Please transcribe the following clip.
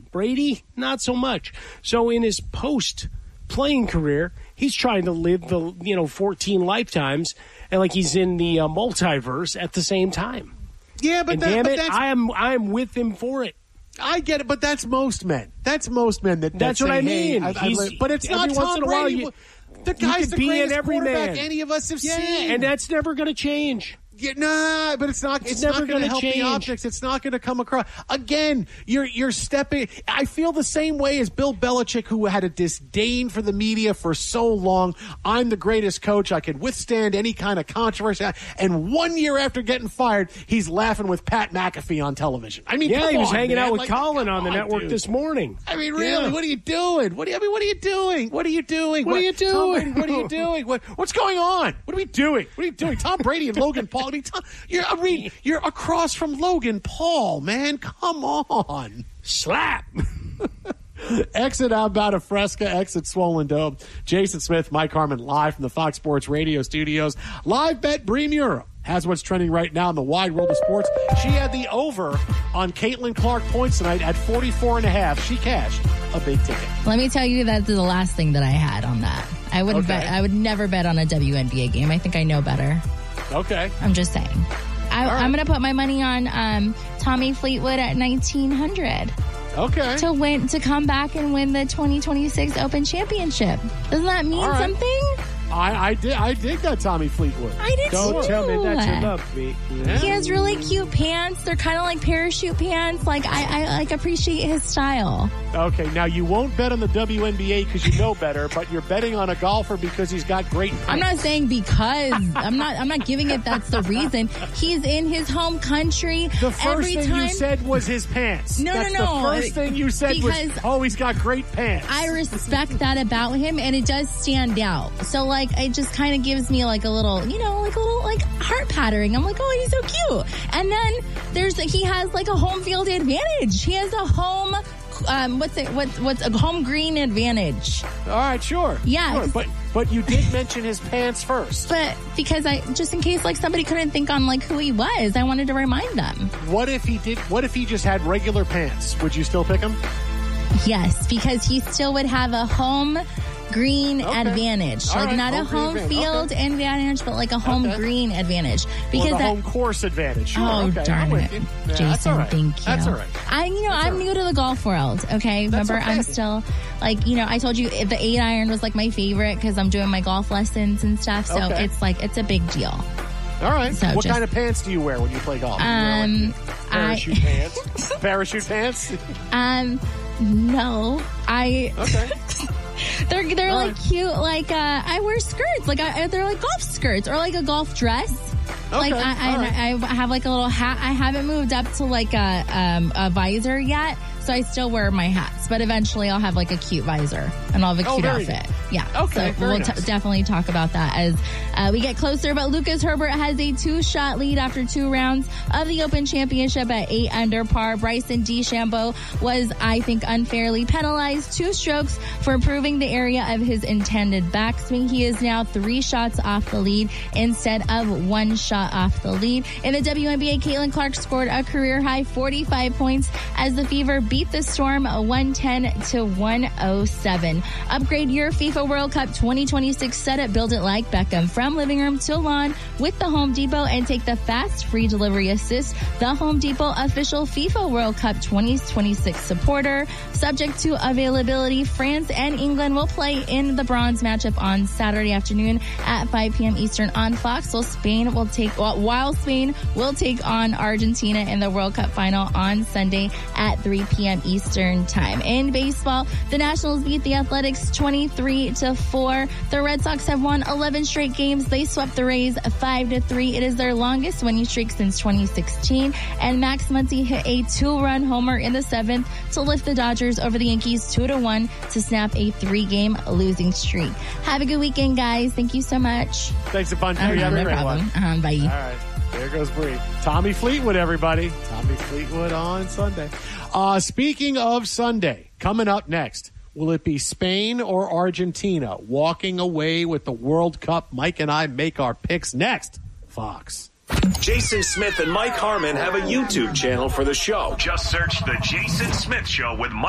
Brady, not so much. So in his post-playing career, he's trying to live the 14 lifetimes, and like he's in the multiverse at the same time. Yeah, but I am with him for it. I get it, but that's most men. That's most men. That's what I mean. But it's not Tom Brady. The guy's the greatest quarterback any of us have seen. And that's never going to change. Yeah, but it's not going to help the optics. It's not going to come across. Again, you're stepping. I feel the same way as Bill Belichick, who had a disdain for the media for so long. I'm the greatest coach. I can withstand any kind of controversy. And 1 year after getting fired, he's laughing with Pat McAfee on television. I mean, he was hanging out with Colin on the network this morning. I mean, really, what are you doing? What are you doing? What are you doing? What's going on? What are we doing? What are you doing? Tom Brady and Logan Paul. You're across from Logan Paul, man. Come on. Slap. Exit outbound of Fresca, exit Swollen Dome. Jason Smith, Mike Harmon, live from the Fox Sports Radio studios. Live bet Bree Muro has what's trending right now in the wide world of sports. She had the over on Caitlin Clark points tonight at 44.5. She cashed a big ticket. Let me tell you, that's the last thing that I had on that. I wouldn't bet. I would never bet on a WNBA game. I think I know better. Okay. I'm just saying. I'm going to put my money on Tommy Fleetwood at 1,900. Okay. To come back and win the 2026 Open Championship. Doesn't that mean something? I dig that Tommy Fleetwood. I did Don't too. tell me that's your love, Pete. Yeah. He has really cute pants. They're kind of like parachute pants. Like I appreciate his style. Okay, now you won't bet on the WNBA because you know better, but you're betting on a golfer because he's got great pants. I'm not saying because. I'm not giving it that's the reason. He's in his home country. The first thing you said was his pants. No. The first thing you said was, he's got great pants. I respect that about him, and it does stand out. So, it just kind of gives me like a little, heart pattering. I'm like, oh, he's so cute. And then he has like a home field advantage. He has a home, what's a home green advantage. All right, sure. Yeah. Sure. But you did mention his pants first. But because just in case somebody couldn't think on who he was, I wanted to remind them. What if he just had regular pants? Would you still pick him? Yes, because he still would have a home green advantage. Not a home field advantage, but like a home green advantage. Because home course advantage. Sure. Oh, darn it. Yeah, Jason, right. thank you. That's all right. I'm new to the golf world, okay? Remember, I'm still, I told you the 8-iron was my favorite because I'm doing my golf lessons and stuff. So it's a big deal. All right. So what kind of pants do you wear when you play golf? Parachute pants? Parachute pants? No. Okay. They're cute. I wear skirts. They're like golf skirts or like a golf dress. Okay. I have like a little hat. I haven't moved up to a visor yet, so I still wear my hats. But eventually, I'll have a cute visor and I'll have a cute outfit. Yeah. Okay. So we'll definitely talk about that as we get closer. But Lucas Herbert has a 2-shot lead after 2 rounds of the Open Championship at 8 under par. Bryson DeChambeau was, I think, unfairly penalized 2 strokes for improving the area of his intended backswing. He is now 3 shots off the lead instead of 1 shot off the lead. In the WNBA, Caitlin Clark scored a career-high 45 points as the Fever beat the Storm 110-107. Upgrade your FIFA World Cup 2026 setup. Build it like Beckham. From living room to lawn with the Home Depot and take the fast free delivery assist. The Home Depot official FIFA World Cup 2026 supporter. Subject to availability, France and England will play in the bronze matchup on Saturday afternoon at 5 p.m. Eastern on Fox. So while Spain will take on Argentina in the World Cup final on Sunday at 3 p.m. Eastern time. In baseball, the Nationals beat the Athletics 23-4. The Red Sox have won 11 straight games. They swept the Rays 5-3. It is their longest winning streak since 2016. And Max Muncy hit a 2-run homer in the 7th to lift the Dodgers over the Yankees 2-1 to snap a 3-game losing streak. Have a good weekend, guys. Thank you so much. Thanks a bunch. Have a great one. Bye. All right. There goes Bree. Tommy Fleetwood, everybody. Tommy Fleetwood on Sunday. Speaking of Sunday, coming up next, will it be Spain or Argentina walking away with the World Cup? Mike and I make our picks next. Fox. Jason Smith and Mike Harmon have a YouTube channel for the show. Just search The Jason Smith Show with Mike.